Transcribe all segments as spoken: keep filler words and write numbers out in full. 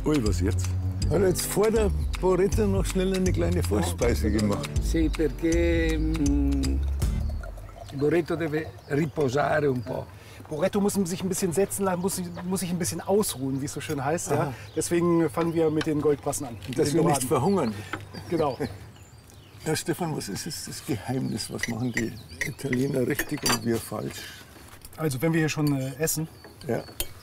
Ui, was jetzt? Hat er jetzt vor der Porretta noch schnell eine kleine Vorspeise gemacht? Sì, perché mm, il Borretto deve riposare un po'. Borretto muss sich ein bisschen setzen lassen, muss, muss sich ein bisschen ausruhen, wie es so schön heißt. Ja. Deswegen fangen wir mit den Goldbrassen an. Dass wir nicht verhungern. Genau. Ja, Stefan, was ist jetzt das Geheimnis? Was machen die Italiener richtig und wir falsch? Also, wenn wir hier schon äh, essen, Ja.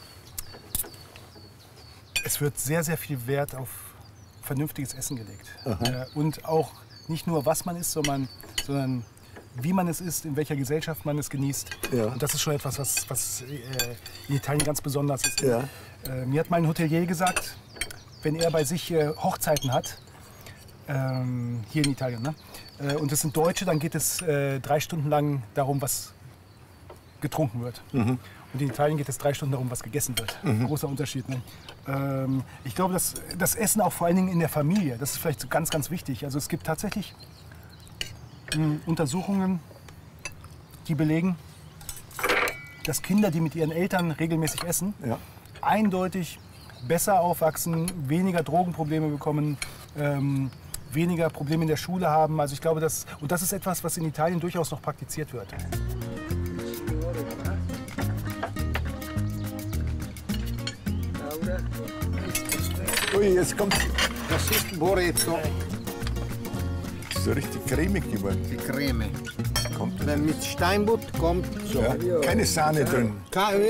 es wird sehr, sehr viel Wert auf vernünftiges Essen gelegt. Äh, und auch nicht nur, was man isst, sondern, sondern wie man es isst, in welcher Gesellschaft man es genießt. Ja. Und das ist schon etwas, was, was äh, in Italien ganz besonders ist. Ja. Äh, mir hat mein Hotelier gesagt, wenn er bei sich äh, Hochzeiten hat, ähm, hier in Italien, ne? äh, und es sind Deutsche, dann geht es äh, drei Stunden lang darum, was getrunken wird. Mhm. Und in Italien geht es drei Stunden darum, was gegessen wird. Mhm. Großer Unterschied. Ne? Ähm, ich glaube, dass das Essen auch vor allen Dingen in der Familie, das ist vielleicht so ganz, ganz wichtig. Also es gibt tatsächlich mh, Untersuchungen, die belegen, dass Kinder, die mit ihren Eltern regelmäßig essen, Ja. eindeutig besser aufwachsen, weniger Drogenprobleme bekommen, ähm, weniger Probleme in der Schule haben. Also ich glaube, dass, und das ist etwas, was in Italien durchaus noch praktiziert wird. Ui, jetzt kommt Das ist Borretto, so richtig cremig geworden. die Creme. Kommt. Dann mit Steinbutt kommt so. Ja. Keine Sahne drin. Keine.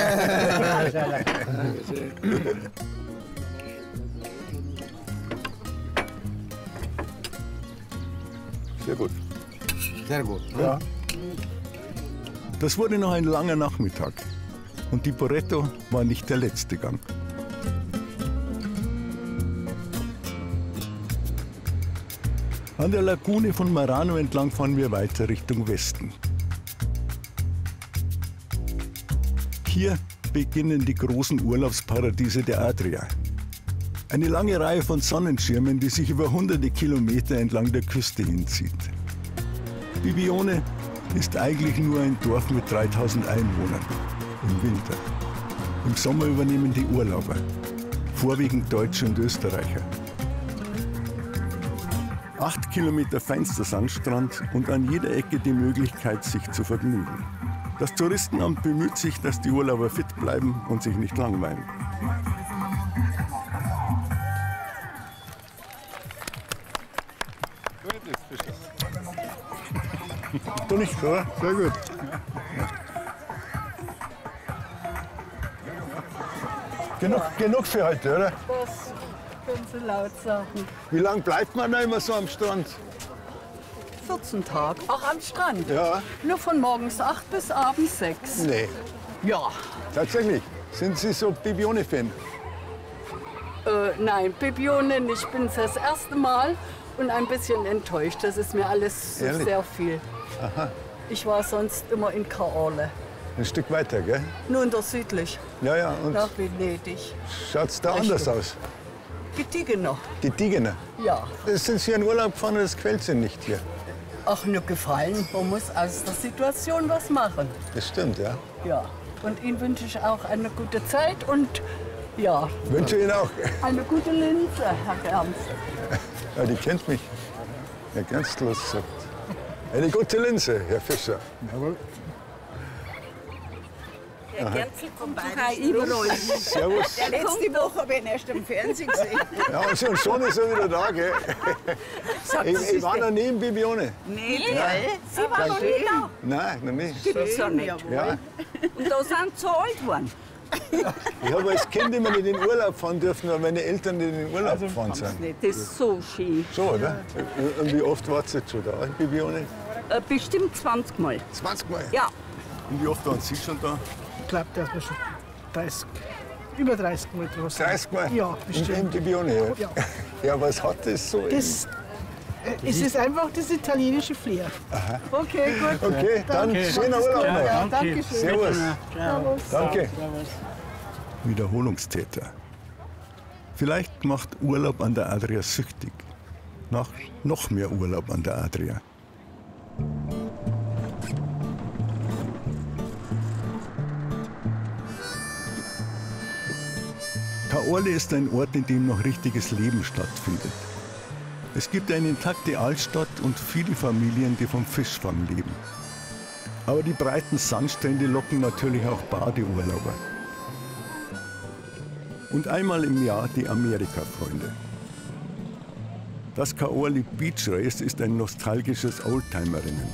Sehr gut. Sehr gut. Ja. Das wurde noch ein langer Nachmittag. Und die Porretto war nicht der letzte Gang. An der Lagune von Marano entlang fahren wir weiter Richtung Westen. Hier beginnen die großen Urlaubsparadiese der Adria. Eine lange Reihe von Sonnenschirmen, die sich über hunderte Kilometer entlang der Küste hinzieht. Bibione ist eigentlich nur ein Dorf mit dreitausend Einwohnern. Im Winter. Im Sommer übernehmen die Urlauber, vorwiegend Deutsche und Österreicher. Acht Kilometer feinster Sandstrand und an jeder Ecke die Möglichkeit, sich zu vergnügen. Das Touristenamt bemüht sich, dass die Urlauber fit bleiben und sich nicht langweilen. Du nicht, oder? Sehr gut. Genug, genug für heute, oder? Das können Sie laut sagen. Wie lange bleibt man da immer so am Strand? vierzehn Tage, auch am Strand. Ja. Nur von morgens acht bis abends sechs. Nee. Ja. Tatsächlich. Sind Sie so Bibione-Fan? Äh, nein, Bibione nicht. Ich bin das erste Mal und ein bisschen enttäuscht. Das ist mir alles so Ehrlich? sehr viel. Aha. Ich war sonst immer in Caorle. Ein Stück weiter, gell? Nur in der südlich, Ja, ja. Und nach Venedig. schaut's da anders aus? Gediegener, Gediegener. ja. Sind Sie in Urlaub gefahren, das gefällt Sie nicht hier? Auch nur gefallen. Man muss aus der Situation was machen. Das stimmt, ja. Ja. Und Ihnen wünsche ich auch eine gute Zeit und ja, Wünsche Ihnen auch. eine gute Linse, Herr Ernst. Ja, die kennt mich. Herr Gernstlos sagt. Eine gute Linse, Herr Fischer. Jawohl. Der Gernzel kommt sogar überall. Servus. Letzte Woche habe ich ihn erst am Fernsehen gesehen. Ja, und schon, schon ist er wieder da, gell? Ich, ich war noch nie in Bibione. Nee, gell? Sie waren noch nie da. Nein, noch nie. Gibt's ja nicht. Ja. Und da sind sie alt geworden. Ich habe als Kind immer nicht in den Urlaub fahren dürfen, weil meine Eltern nicht in den Urlaub gefahren sind. Das ist so schön. So, oder? Und wie oft wart ihr jetzt schon da in Bibione? Äh, Bestimmt zwanzig Mal. zwanzig Mal? Ja. Und wie oft waren Sie schon da? Ich glaube, dass wir schon dreißig, über dreißig Mal draus sind. dreißig Mal? Ja, In, bestimmt. in Bibione, ja. Ja. Ja, was hat das so? Das, äh, es ist einfach das italienische Flair. Okay, gut. Okay, dann schöner Urlaub noch. Ja, danke schön. Servus. Servus. Danke. Wiederholungstäter. Vielleicht macht Urlaub an der Adria süchtig. Nach noch mehr Urlaub an der Adria. Kaorle ist ein Ort, in dem noch richtiges Leben stattfindet. Es gibt eine intakte Altstadt und viele Familien, die vom Fischfang leben. Aber die breiten Sandstrände locken natürlich auch Badeurlauber. Und einmal im Jahr die Amerika-Freunde. Das Kaorle Beach Race ist ein nostalgisches Oldtimer-Rennen.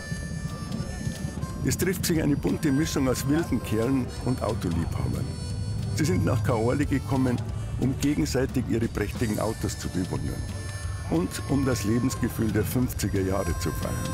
Es trifft sich eine bunte Mischung aus wilden Kerlen und Autoliebhabern. Sie sind nach Kaorle gekommen, um gegenseitig ihre prächtigen Autos zu bewundern und um das Lebensgefühl der fünfziger Jahre zu feiern.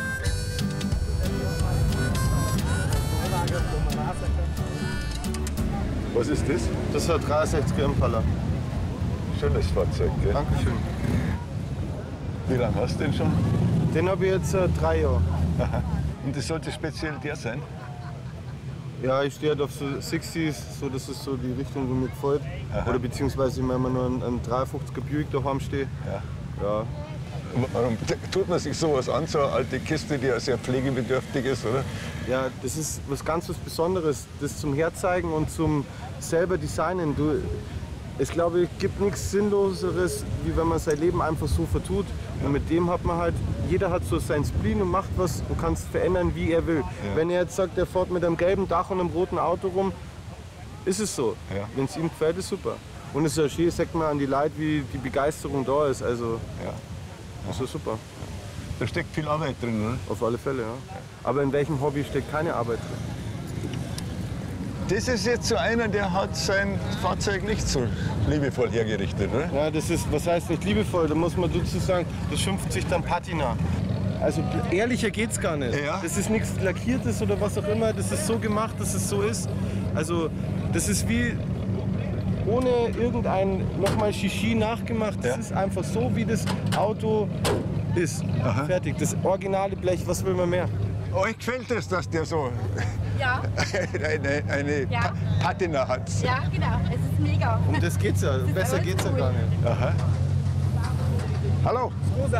Was ist das? Das ist ein dreiundsechziger Impala. Schönes Fahrzeug, gell? Dankeschön. Wie lange hast du den schon? Den habe ich jetzt äh, drei Jahre. Aha. Und das sollte speziell der sein? Ja, ich stehe halt auf so sechziger, so, das ist so die Richtung, die mir gefällt. Aha. Oder beziehungsweise, wenn man nur einen, einen dreiundfünfziger Buick daheim steht. Ja. Ja. Warum tut man sich sowas an, so eine alte Kiste, die ja sehr pflegebedürftig ist, oder? Ja, das ist was ganz was Besonderes, das zum Herzeigen und zum selber Designen. Du, es glaube ich, gibt nichts Sinnloseres, wie wenn man sein Leben einfach so vertut. Und mit dem hat man halt, jeder hat so sein Spleen und macht was und kann es verändern, wie er will. Ja. Wenn er jetzt sagt, er fährt mit einem gelben Dach und einem roten Auto rum, ist es so. Ja. Wenn es ihm gefällt, ist super. Und es ist ja schön, sagt man an die Leute, wie die Begeisterung da ist. Also, ja. Das ist super. Da steckt viel Arbeit drin, oder? Auf alle Fälle, ja. Aber in welchem Hobby steckt keine Arbeit drin? Das ist jetzt so einer, der hat sein Fahrzeug nicht so liebevoll hergerichtet, oder? Ja, das ist, was heißt nicht liebevoll? Da muss man dazu sagen, das schimpft sich dann Patina. Also ehrlicher geht's gar nicht. Ja. Das ist nichts Lackiertes oder was auch immer. Das ist so gemacht, dass es so ist. Also das ist wie ohne irgendein nochmal Shishi nachgemacht. Das ja. ist einfach so, wie das Auto ist. Aha. Fertig. Das originale Blech, was will man mehr? Euch gefällt es, dass der so ja. eine, eine ja. Pa Patina hat? Ja, genau. Es ist mega. Um das geht's ja. Das Besser geht's cool. ja gar nicht. Aha. Hallo.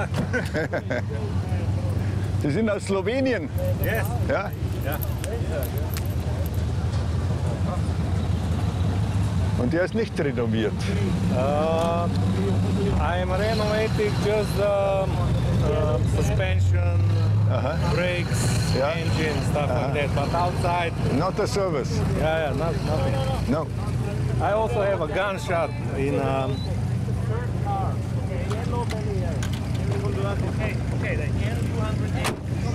Sie sind aus Slowenien? Yes. Ja? Ja. Und der ist nicht renoviert? Uh, I'm renovating just the uh, suspension, Aha. brakes, yeah. engine, stuff Aha. like that. But outside, not a service? Yeah, yeah, not, nothing. No. I also have a gunshot in... Um, okay, okay, then here two hundred eight.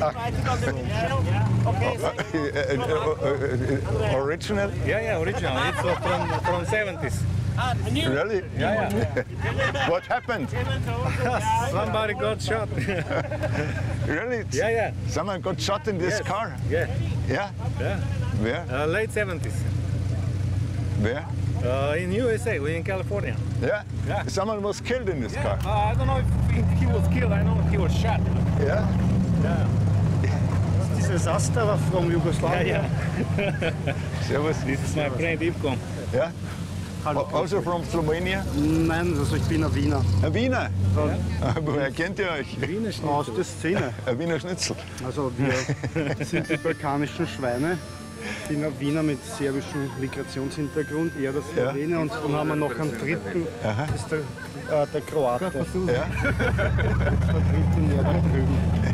Original? Yeah, yeah, original. It's uh, from from seventies. Really? Yeah, yeah. What happened? Somebody got shot. Really? Yeah, yeah. Someone got shot in this yes. car? Yeah. Yeah? Yeah. Where? Uh, late seventies. Where? Uh, in U S A, we're in California. Yeah? Yeah. Someone was killed in this Yeah. car? Uh, I don't know if he was killed. I know he was shot. Yeah? Yeah. Dieses Asta war from Yugoslavia. Yeah, yeah. Servus. This is my friend Ivko. Yeah? Also from Slovenia? Nein, also ich bin ein Wiener. Ein Wiener? Ja. Woher kennt ihr euch? Wiener Schnitzel. Aus der Szene. Ein Wiener Schnitzel. Also wir sind die balkanischen Schweine. Ich bin ein Wiener mit serbischem Migrationshintergrund, er der Slowene. Ja. Und dann haben wir noch einen dritten, Aha. das ist der, äh, der Kroate. Ja. Der dritte, der da drüben.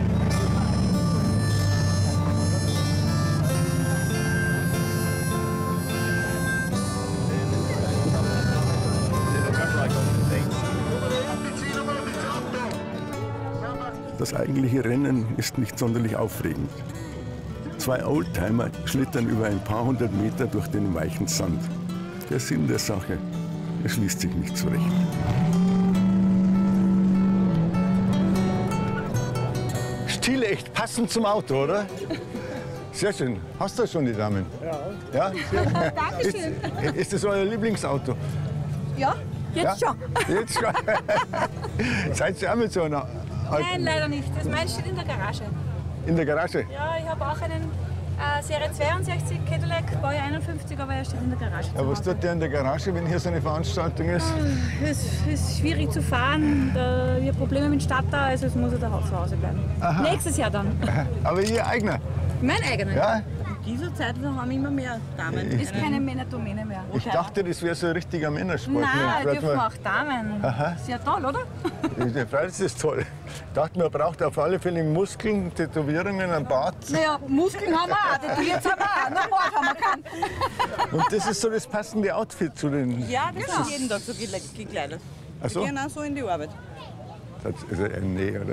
Das eigentliche Rennen ist nicht sonderlich aufregend. Zwei Oldtimer schlittern über ein paar hundert Meter durch den weichen Sand. Der Sinn der Sache erschließt sich nicht so recht. Stil echt passend zum Auto, oder? Sehr schön. Hast du schon die Damen? Ja. Ja? Dankeschön. Ist, ist das euer Lieblingsauto? Ja, jetzt ja? schon. Jetzt schon. Seid ihr auch mit so einer alten... Nein, leider nicht. Das meiste steht in der Garage. In der Garage? Ja, ich habe auch einen äh, Serie zweiundsechzig Cadillac, Baujahr einundfünfzig, aber er steht in der Garage. Ja, was tut der in der Garage, wenn hier so eine Veranstaltung ist? Es ist schwierig zu fahren, da, ich habe Probleme mit Starter, also es muss er da zu Hause bleiben. Aha. Nächstes Jahr dann. Aber Ihr eigener? Mein eigener? Ja. dieser Zeit haben immer mehr Damen. Ist keine Männerdomäne mehr. Ich dachte, das wäre so ein richtiger Männersport. Nein, Mir dürfen man- auch Damen. Aha. Sehr toll, oder? Ja, freilich ist das toll. Ich dachte, man braucht auf alle Fälle Muskeln, Tätowierungen, einen Bart. Naja, Muskeln haben wir auch, tätowiert haben wir auch, noch Bart haben wir keinen. Und das ist so das passende Outfit zu den... Ja, das Genau. ist jeden Tag so gele- gekleidet. Ach so? Wir gehen auch so in die Arbeit. Das ist ein Nee, oder?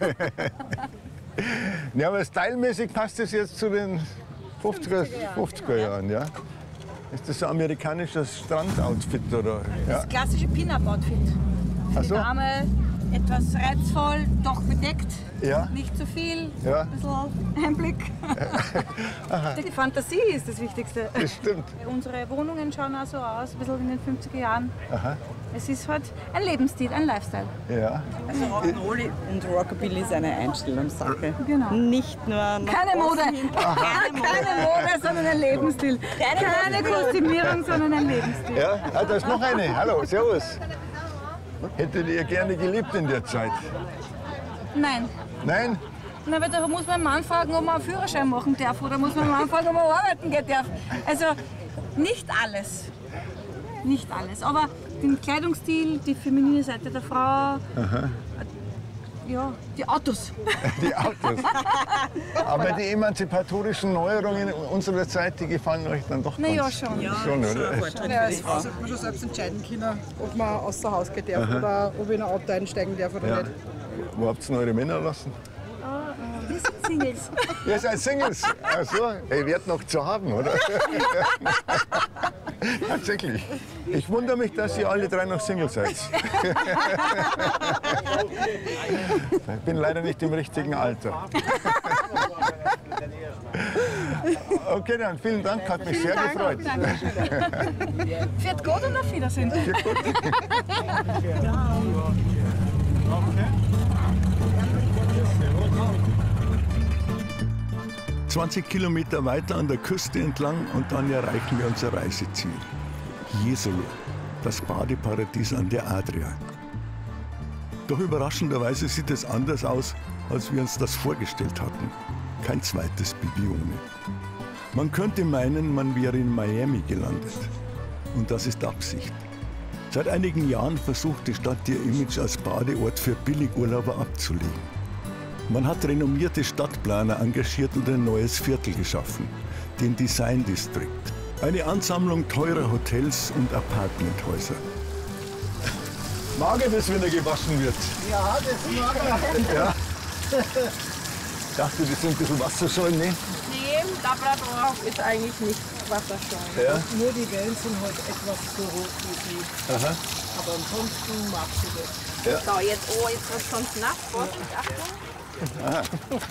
Ja, aber stylmäßig passt das jetzt zu den fünfziger, fünfziger Jahren, ja? Ist das so ein amerikanisches Strandoutfit, oder? Ja. Das klassische Pin-Up-Outfit. Ach Die so? Dame etwas reizvoll, doch bedeckt. Ja. Nicht zu viel, Ja. ein bisschen Einblick. Die Fantasie ist das Wichtigste. Das stimmt. Unsere Wohnungen schauen auch so aus, ein bisschen in den fünfziger Jahren. Aha. Es ist halt ein Lebensstil, ein Lifestyle. Ja. Also Rock'n'Roll und Rockabilly ist eine Einstellungssache. Genau. Nicht nur nach Keine Mode. außen hin. Keine Mode. Keine Mode, sondern ein Lebensstil. Keine Kostümierung, sondern ein Lebensstil. Ja, ah, da ist noch eine. Hallo, servus. Hättet ihr gerne geliebt in der Zeit? Nein. Nein? Na, weil da muss man einen Mann fragen, ob man einen Führerschein machen darf. Oder muss man einen Mann fragen, ob man arbeiten gehen darf. Also nicht alles. Nicht alles. Aber den Kleidungsstil, die feminine Seite der Frau, Aha. ja, die Autos. Die Autos. Aber die emanzipatorischen Neuerungen unserer Zeit, die gefallen euch dann doch Na ganz ja, schon. Ja, schon, das ist oder? ein Fortschritt Ja, für als die Frau Frau. sollte man schon selbst entscheiden können, ob man außer Haus gehen darf Aha. oder ob ich in ein Auto einsteigen darf oder Ja. nicht. Wo habt ihr denn eure Männer lassen? Wir sind Singles. Ihr seid Singles. Ach so, ihr werdet noch zu haben, oder? Tatsächlich. Ich wundere mich, dass ihr alle drei noch Single seid. Ich bin leider nicht im richtigen Alter. Okay, dann vielen Dank, hat mich sehr gefreut. Fährt gut und auf Wiedersehen. zwanzig Kilometer weiter an der Küste entlang und dann erreichen wir unser Reiseziel. Jesolo, das Badeparadies an der Adria. Doch überraschenderweise sieht es anders aus, als wir uns das vorgestellt hatten. Kein zweites Bibione. Man könnte meinen, man wäre in Miami gelandet. Und das ist Absicht. Seit einigen Jahren versucht die Stadt ihr Image als Badeort für Billigurlauber abzulegen. Man hat renommierte Stadtplaner engagiert und ein neues Viertel geschaffen, den Design District. Eine Ansammlung teurer Hotels und Apartmenthäuser. Mag ich das, wenn er gewaschen wird? Ja, das mag er. Ja. Ich dachte, das sind ein bisschen Wasserscheu, ne? Nee, Labrador ist eigentlich nicht wasserscheu. Ja. Nur die Wellen sind halt etwas zu hoch wie sie. Aha. Aber ansonsten mag sie das. Ja. So, jetzt, oh, jetzt wird sonst nass. Vorsicht, Achtung. Aha.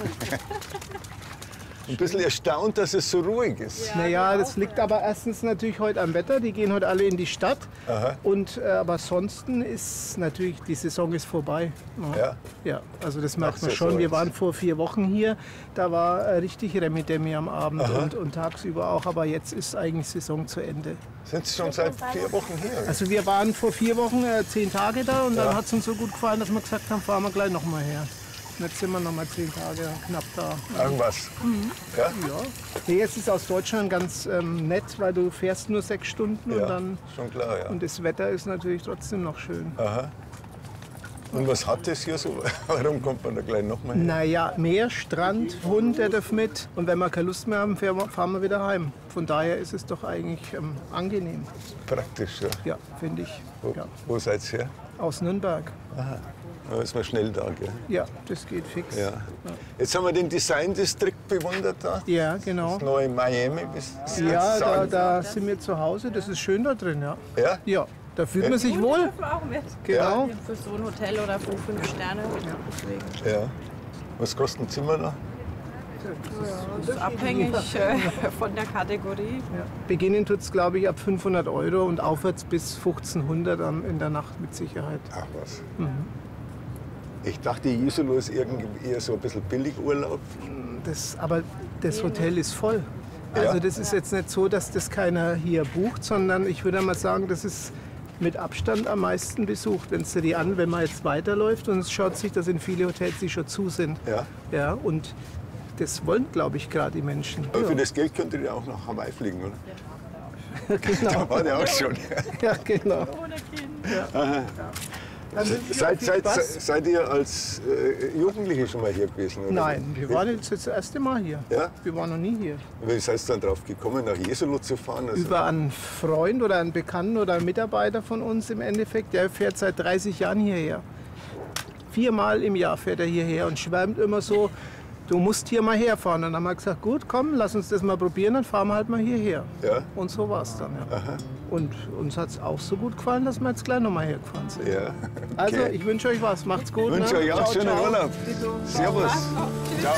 Ein bisschen erstaunt, dass es so ruhig ist. Naja, das liegt aber erstens natürlich heute am Wetter. Die gehen heute alle in die Stadt. Aha. Und, äh, aber ansonsten ist natürlich, die Saison ist vorbei. Ja. Ja, also das merkt man Ach, schon. Saison Wir ist- waren vor vier Wochen hier. Da war äh, richtig Remi-Demi am Abend Aha. und, und tagsüber auch. Aber jetzt ist eigentlich Saison zu Ende. Sind Sie schon seit vier Wochen hier? Also wir waren vor vier Wochen äh, zehn Tage da und Ja. dann hat es uns so gut gefallen, dass wir gesagt haben, fahren wir gleich noch mal her. Und jetzt sind wir noch mal zehn Tage knapp da. Irgendwas. Mhm. Ja? Ja. Nee, jetzt ist aus Deutschland ganz ähm, nett, weil du fährst nur sechs Stunden Ja, und dann schon klar, ja. und das Wetter ist natürlich trotzdem noch schön. Aha. Und was hat das hier so? Warum kommt man da gleich noch mal her? Naja, Meer, Strand, Hund, der darf mit. Und wenn wir keine Lust mehr haben, fahren wir- fahren wir wieder heim. Von daher ist es doch eigentlich ähm, angenehm. Praktisch, ja. Ja, finde ich. Wo, Ja. wo seid ihr her? Aus Nürnberg. Aha. Da ist man schnell da, gell? Ja, das geht fix. Ja. Jetzt haben wir den Design District bewundert da. Ja, genau. Das neue Miami. Bis, Ja, da, da sind wir zu Hause. Das ist schön da drin, ja. Ja? Ja, da fühlt man sich wohl. auch mit. Genau. Für so ein Hotel oder für fünf Sterne. Deswegen. Ja. Was kostet ein Zimmer da? Das ist abhängig äh, von der Kategorie. Ja. Beginnen tut es, glaube ich, ab fünfhundert Euro und aufwärts bis fünfzehnhundert am- in der Nacht mit Sicherheit. Ach was. Mhm. Ich dachte, Jesolo ist irgendwie eher so ein bisschen Billigurlaub. Das, aber das Hotel ist voll. Ja. Also das ist jetzt nicht so, dass das keiner hier bucht, sondern ich würde mal sagen, das ist mit Abstand am meisten besucht. Wenn du die an, wenn man jetzt weiterläuft und es schaut sich, da sind viele Hotels, die schon zu sind. Ja. Ja, und das wollen, glaube ich, gerade die Menschen. Aber für Ja. das Geld könntet ihr auch nach Hawaii fliegen, oder? Genau. Da war der auch schon. Ja, genau. Aha. Dann wünsche ich euch Seid, viel seid, Spaß. seid ihr als äh, Jugendliche schon mal hier gewesen? Oder? Nein, wir waren jetzt das erste Mal hier. Ja? Wir waren noch nie hier. Wie seid ihr dann drauf gekommen, nach Jesolo zu fahren? Also, Über einen Freund oder einen Bekannten oder einen Mitarbeiter von uns im Endeffekt, der fährt seit dreißig Jahren hierher. Viermal im Jahr fährt er hierher und schwärmt immer so, du musst hier mal herfahren. Und dann haben wir gesagt, gut, komm, lass uns das mal probieren, dann fahren wir halt mal hierher. Ja? Und so war es dann. Ja. Aha. Und uns hat es auch so gut gefallen, dass wir jetzt gleich noch mal hergefahren sind. Ja. Also, Okay. ich wünsche euch was. Macht's gut. Ich wünsche ne? euch auch Ciao, schönen ciao. Urlaub. Dito. Servus. Ciao.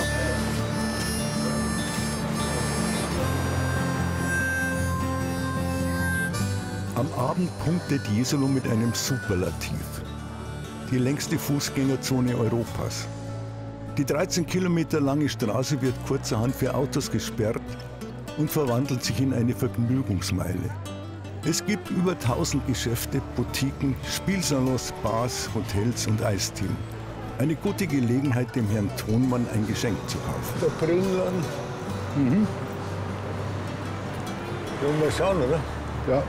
Am Abend punktet Jesolo mit einem Superlativ. Die längste Fußgängerzone Europas. Die dreizehn Kilometer lange Straße wird kurzerhand für Autos gesperrt und verwandelt sich in eine Vergnügungsmeile. Es gibt über tausend Geschäfte, Boutiquen, Spielsalons, Bars, Hotels und Eisdielen. Eine gute Gelegenheit, dem Herrn Thonmann ein Geschenk zu kaufen. Der Brillenladen. Mhm. Wollen wir mal schauen, oder? Ja.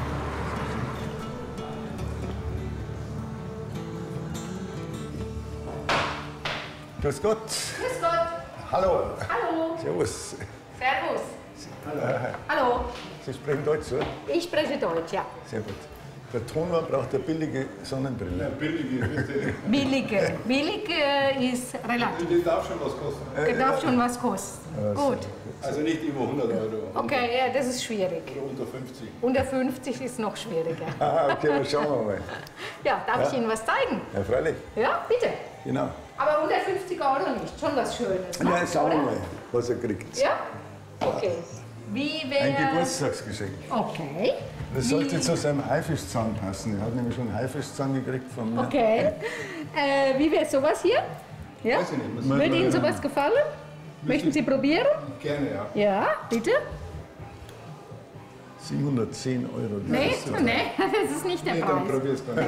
Grüß Gott. Grüß Gott. Hallo. Hallo. Servus. Servus. Hallo. Hallo. Sie sprechen Deutsch, oder? Ich spreche Deutsch, ja. Sehr gut. Der Thonmann braucht eine billige Sonnenbrille. Eine billige, bitte. Billige. Billige ist relativ. Die darf schon was kosten. Die darf schon was kosten. Gut. Also nicht über hundert Euro. Okay, ja, das ist schwierig. Oder unter fünfzig. Unter fünfzig ist noch schwieriger. Ah, okay, dann schauen wir mal. Ja, darf Ja. ich Ihnen was zeigen? Ja, freilich. Ja, bitte. Genau. Aber unter fünfzig Euro nicht. Schon was Schönes. Ne? Ja, schauen wir Oder? mal, was er kriegt. Ja? Okay. Wie wäre... Ein Geburtstagsgeschenk. Okay. Das sollte zu seinem Haifischzahn passen. Er hat nämlich schon einen Haifischzahn gekriegt von mir. Okay. Äh, wie wäre sowas hier? Ja? Weiß ich nicht, was- Würde Ihnen sowas gefallen? Möchten Sie probieren? Gerne, ja. Ja, bitte? siebenhundertzehn Euro. Nee, Das ist so. nee, das ist nicht der Nee, Preis. dann probier's mal.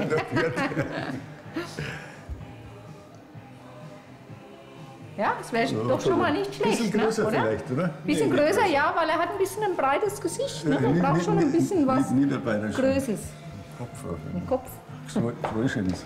Ja, das wäre So, doch schon mal nicht schlecht, Bisschen größer ne, oder? vielleicht, oder? Bisschen Nee, größer, nicht ja, weil er hat ein bisschen ein breites Gesicht. Ne? Äh, Man nicht- braucht nicht- schon ein nicht- bisschen was nicht niederbayerisch. Größeres. Kopf auf. Ein Kopf. Größeres.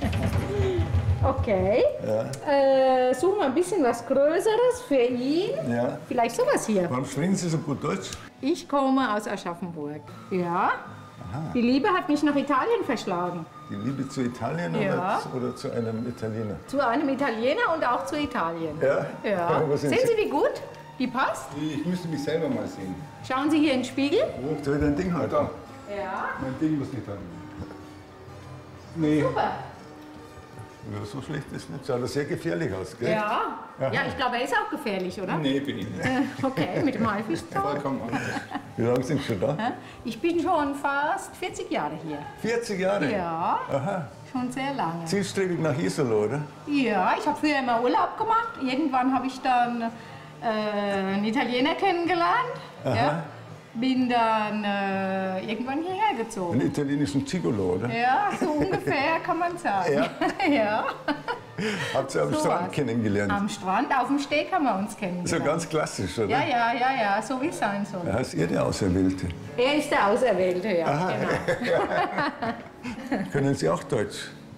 Okay. Ja. Äh, suchen wir ein bisschen was Größeres für ihn. Ja. Vielleicht sowas hier. Warum sprechen Sie so gut Deutsch? Ich komme aus Aschaffenburg. Ja. Die Liebe hat mich nach Italien verschlagen. Die Liebe zu Italien Ja. oder, oder zu einem Italiener? Zu einem Italiener und auch zu Italien. Ja? Ja. Was sind Sehen Sie, wie gut die passt? Ich müsste mich selber mal sehen. Schauen Sie hier in den Spiegel. Oh, soll ich dein Ding halten? Da. Ja. Mein Ding muss nicht haben. Nee. Super. Ja, so schlecht ist nicht. Schaut sehr gefährlich aus, gell? Ja. Aha. Ja, ich glaube, er ist auch gefährlich, oder? Nee, bin ich nicht. Äh, Okay, mit dem Haifischzahn. Vollkommen anders. Wie lange sind Sie schon da? Ich bin schon fast vierzig Jahre hier. vierzig Jahre? Ja, Aha. schon sehr lange. Zielstrebig nach Jesolo, oder? Ja, ich habe früher immer Urlaub gemacht. Irgendwann habe ich dann äh, einen Italiener kennengelernt. Aha. Ja. Bin dann äh, irgendwann hierher gezogen. Einen italienischen Gigolo, oder? Ja, so ungefähr kann man sagen. Ja? Ja. Habt ihr am So Strand was. kennengelernt? Am Strand, auf dem Steg haben wir uns kennengelernt. So ganz klassisch, oder? Ja, ja, ja, ja, so wie es sein soll. Ja, ist ihr der Auserwählte? Er ist der Auserwählte, ja, Aha. genau. Können Sie auch Deutsch?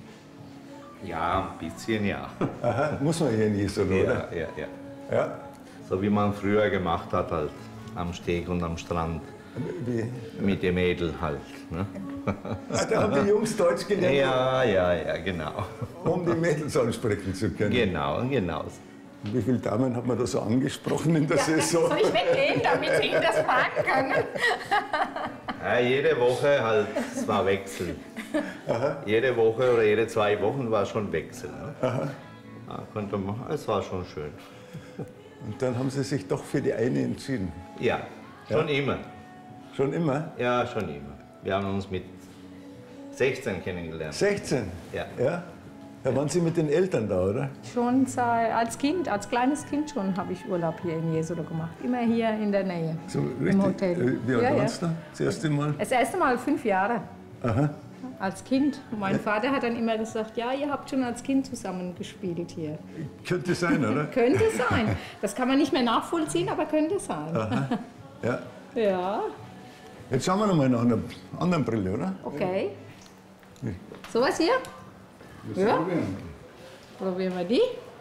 Ja, ein bisschen ja. Aha, muss man hier in Jesolo, Ja, oder? ja, ja. Ja. So wie man früher gemacht hat, halt am Steg und am Strand. Wie? Mit dem Mädel halt. Ne? Ah, da haben die Jungs Deutsch gelernt, Ja, ja, ja, genau. um die Mädels ansprechen zu können. Genau, genau. Wie viele Damen hat man da so angesprochen in der Saison? Soll ich weggehen, damit Sie ihn das fragen können? Ja, jede Woche halt, es war Wechsel. Aha. Jede Woche oder jede zwei Wochen war schon Wechsel. Ne? Aha. Ja, konnte man, es war schon schön. Und dann haben Sie sich doch für die eine entschieden. Ja, schon Ja? immer. Schon immer? Ja, schon immer. Wir haben uns mit sechzehn kennengelernt. sechzehn? Ja. Ja? Da waren Sie mit den Eltern da, oder? Schon seit, als Kind, als kleines Kind schon habe ich Urlaub hier in Jesolo gemacht. Immer hier in der Nähe. So Im richtig? Hotel. Äh, Wie alt Ja, ja. waren Sie da? Das erste Mal? Das erste Mal fünf Jahre. Aha. als Kind. Und mein Vater hat dann immer gesagt, ja, ihr habt schon als Kind zusammengespielt hier. Könnte sein, oder? Könnte sein. Das kann man nicht mehr nachvollziehen, aber könnte sein. Aha. Ja. Ja, Jetzt schauen wir noch mal nach einer anderen Brille, oder? okay. Sowas hier? Ja. Probieren wir die.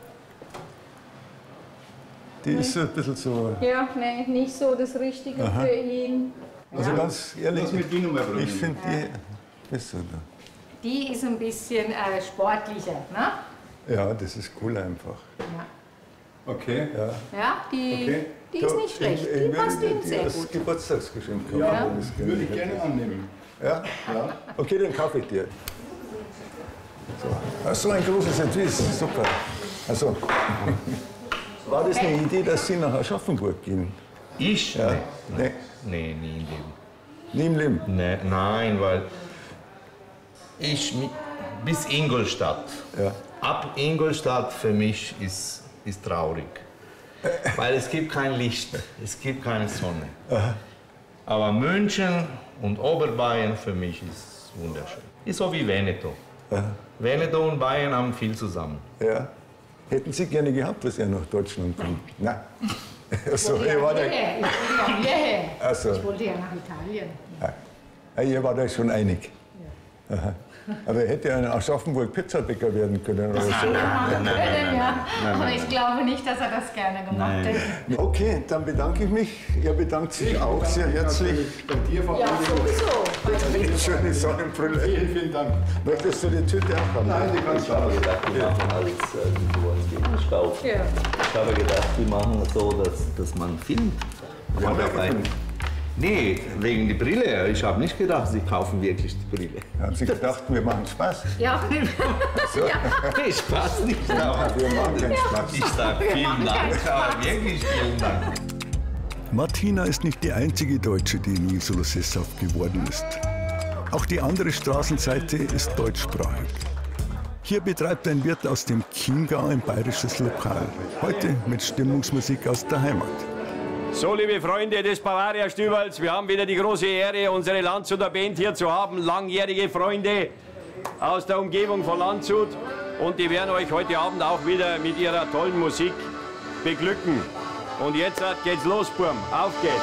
Die ist so ein bisschen so. Ja, nee, nicht so das Richtige Aha. für ihn. Also Ja. ganz ehrlich, Lass mich die Nummer probieren. ich finde Ja. die besser. Da. Die ist ein bisschen äh, sportlicher, ne? Ja, das ist cool einfach. Ja, Okay. Ja. ja die, Okay. die ist nicht schlecht. Die passt Ihnen die sehr als gut. Geburtstagsgeschenk kaufen, Ja, wenn das würde ich hätte. gerne annehmen. Ja? Ja. Okay, dann kaufe ich dir. So, Ach so ein großes Etui, super. Also, war das eine Idee, dass Sie nach Aschaffenburg gehen? Ich? Ja. Nee. Nee, nie im Leben. Nie im Leben? Nee, nein, weil ich mi- bis Ingolstadt. Ja. Ab Ingolstadt für mich ist, ist traurig. Weil es gibt kein Licht, es gibt keine Sonne. Aha. Aber München und Oberbayern für mich ist wunderschön. Ist so wie Veneto. Aha. Veneto und Bayern haben viel zusammen. Ja. Hätten Sie gerne gehabt, dass er nach Deutschland kommt? Nein. Also, Ich ihr war wollte da, hierher. Ich wollte ja hierher. Ach so. Ich wollte ja nach Italien. ja, ihr war da schon einig. Aha. Aber er hätte ja in Aschaffenburg Pizzabäcker werden können oder so. Können, ja. nein, Aber nein. ich glaube nicht, dass er das gerne gemacht hätte. Okay, dann bedanke ich mich. Er bedankt sich auch sehr herzlich. Bei dir vor Ja, sowieso. Schöne Sonnenbrille. Vielen, vielen Dank. Möchtest du die Tüte auch haben? Nein, die kannst du haben. Ich kaufe. Ja. Ich habe gedacht, wir machen es so, dass, dass man filmt. Wir haben ja Dabei- gefilmt. Nee, wegen der Brille. Ich habe nicht gedacht, Sie kaufen wirklich die Brille. Haben Sie gedacht, wir machen Spaß? Ja. So. Nee, Spaß nicht. Aber wir machen keinen Spaß. Ich sage vielen Dank, aber wirklich vielen Dank. Martina ist nicht die einzige Deutsche, die in Jesolo sesshaft geworden ist. Auch die andere Straßenseite ist deutschsprachig. Hier betreibt ein Wirt aus dem Chiemgau ein bayerisches Lokal. Heute mit Stimmungsmusik aus der Heimat. So, liebe Freunde des Bavaria Stübels, wir haben wieder die große Ehre, unsere Landshuter Band hier zu haben. Langjährige Freunde aus der Umgebung von Landshut. Und die werden euch heute Abend auch wieder mit ihrer tollen Musik beglücken. Und jetzt geht's los, Burm. Auf geht's.